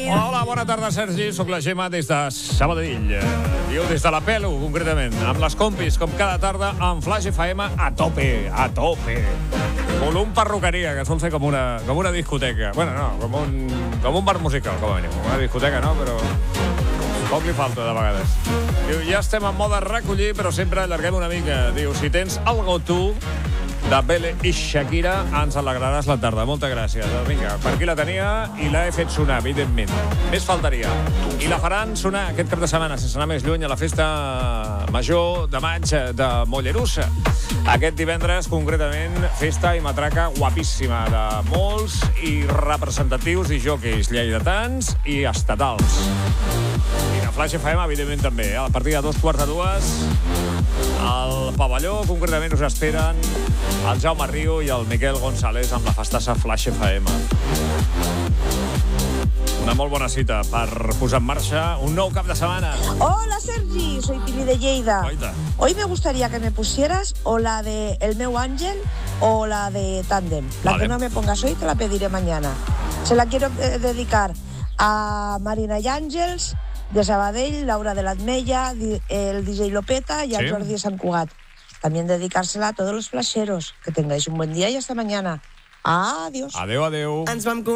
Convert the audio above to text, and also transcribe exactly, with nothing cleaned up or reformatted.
Hola, bona tarda, Sergi. Soc la Gemma des de Sabadell. Diu des de la Pelo, concretament. Amb les compis, com cada tarda, amb Flash F M a tope, a tope. Volum perruqueria, que sol fer com una, com una discoteca. Bueno, no, com un, com un bar musical, com a mínim. Una discoteca, no, però poc li falta, de vegades. Diu, ja estem en mode recollir, però sempre allarguem una mica. Diu, si tens algo tu, de Bele i Shakira, ens alegraràs la tarda. Moltes gràcies. Vinga, per aquí la tenia i l'he fet sonar, evidentment. Més faltaria. I la faran sonar aquest cap de setmana, sense anar més lluny, a la festa major de maig de Mollerussa. Aquest divendres, concretament, festa i matraca guapíssima de molts i representatius i jockeys lleidatans i estatals. I de Flash F M, evidentment, també. A partir de dos quarts de dues, al pavelló, concretament, us esperen el Jaume Riu i el Miquel González amb la festassa Flash F M. Una molt bona cita per posar en marxa un nou cap de setmana. Hola, Sergi, soy Pili de Lleida. Oita. Hoy me gustaría que me pusieras o la de El meu Ángel o la de Tandem. La Vale. que no me pongas hoy te la pediré mañana. Se la quiero eh, dedicar a Marina y Àngels, de Sabadell, Laura de l'Atmella, el D J Lopeta y a Sí. Jordi de Sant Cugat. También dedicársela a todos los flasheros. Que tengáis un buen día y hasta mañana. Adiós. Adéu, adéu. Ens vam